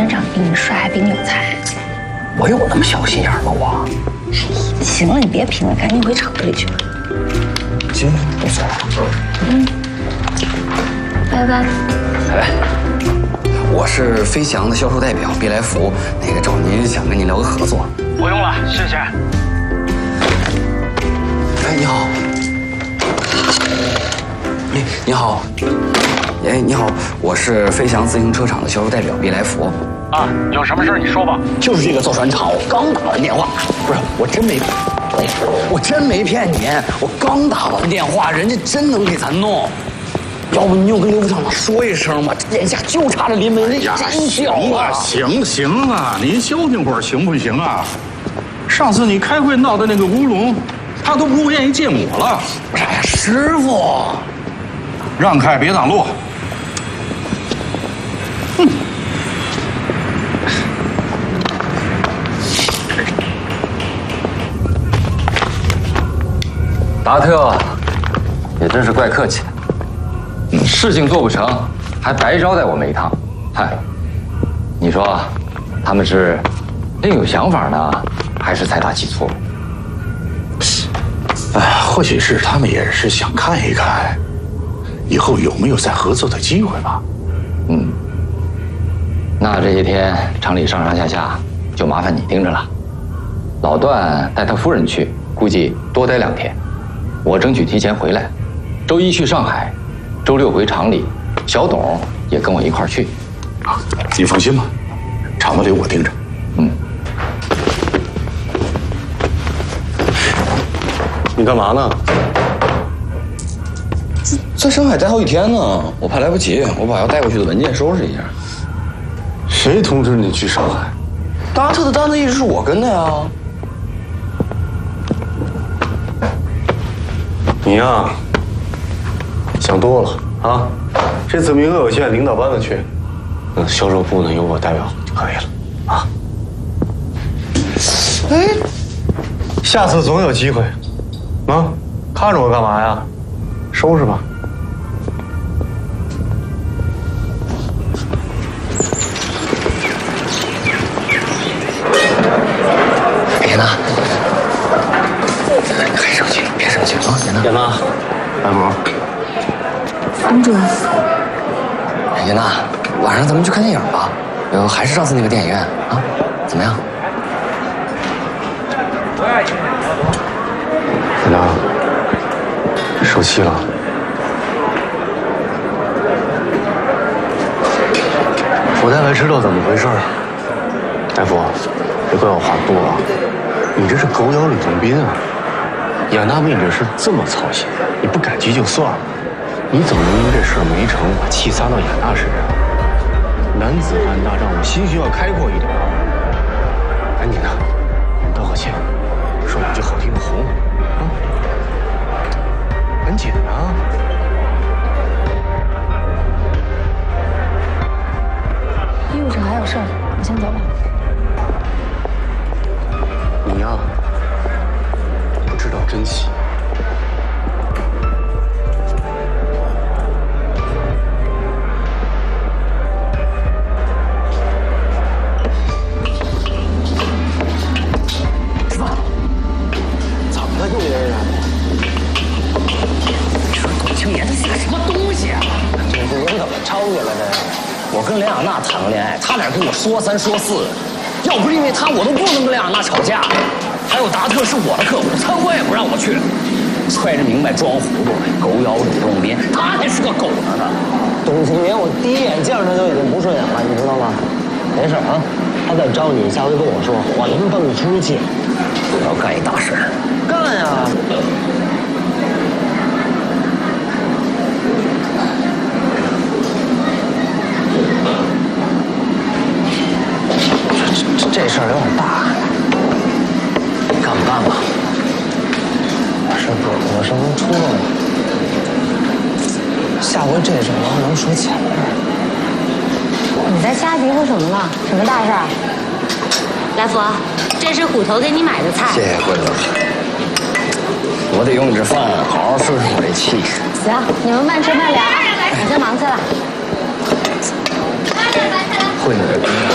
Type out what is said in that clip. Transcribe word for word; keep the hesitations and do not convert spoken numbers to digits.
馆长比你帅，还比你有才。 我有那么小心眼吗？我。 行了，你别贫了，赶紧回厂子里去吧。 行，我走了。 嗯，拜拜。 拜拜。我是飞翔的销售代表毕来福，那个找您想跟您聊个合作。 不用了，谢谢。 哎，你好。哎，你好。哎，你好，我是飞翔自行车厂的销售代表毕来福。 啊，有什么事你说吧。 就是这个造船厂，我刚打完电话，不是，我真没，我真没骗你，我刚打完电话，人家真能给咱弄。要不你就跟刘副厂长说一声嘛，眼下就差这临门，那真小啊！ 行行啊，您消停会儿行不行啊？上次你开会闹的那个乌龙，他都不愿意见我了。 不是，哎呀，师傅， 让开，别挡路。哼。 达特，也真是怪客气的。事情做不成，还白招待我们一趟。嗨，你说，他们是另有想法呢，还是财大气粗？ 哎，或许是他们也是想看一看，以后有没有再合作的机会吧。 嗯，那这些天厂里上上下下就麻烦你盯着了。老段带他夫人去，估计多待两天。我争取提前回来，周一去上海，周六回厂里。小董也跟我一块儿去。 啊，你放心吧，厂子里我盯着。 嗯。 你干嘛呢？ 在上海待好几天呢，我怕来不及，我把要带过去的文件收拾一下。 谁通知你去上海？ 达特的单子一直是我跟的呀。 你呀，想多了啊！这次名额有限，领导班子去，嗯，销售部呢由我代表就可以了啊。哎，下次总有机会，啊，看着我干嘛呀？收拾吧。 别拿，还生气？别生气啊！别拿。 严娜，白博。 冯主任。 严娜，晚上咱们去看电影吧。呃，还是上次那个电影院啊？怎么样？ 严娜，受气了。我大概知道怎么回事了。大夫，别怪我话多啊。你这是狗咬吕洞宾啊！严娜为你这事这么操心，你不感激就算了，你怎么能因为这事没成，把气撒到严娜身上？男子汉大丈夫，心胸要开阔一点。赶紧的，道个歉，说两句好听的哄哄啊！赶紧啊！ 医务室还有事儿，我先走了。 你呀，不知道珍惜。 吃饭。怎么了，又有人？你说董青岩他是个什么东西啊？ 这这人怎么抄起来的呀？我跟雷亚娜谈个恋爱，他俩跟我说三说四，要不是因为他，我都不能跟雷亚娜吵架。还有达特是我的客户，参会也不让我去，揣着明白装糊涂，狗咬吕洞宾，他还是个狗呢呢。 董青岩，我第一眼见着他就已经不顺眼了，你知道吗？没事啊，他再招你，下回跟我说，我能蹦出去。 我要干一大事， 干呀！ 这这事儿有点大，干不干吧？ 我是不，我是能出了吗？下回这事儿要能说钱的事儿。 你在瞎嘀咕什么呢？什么大事儿？ 来福，这是虎头给你买的菜。 谢谢慧子，我得用你这饭好好顺顺我这气。 行，你们慢吃慢聊，我先忙去了。 慧子。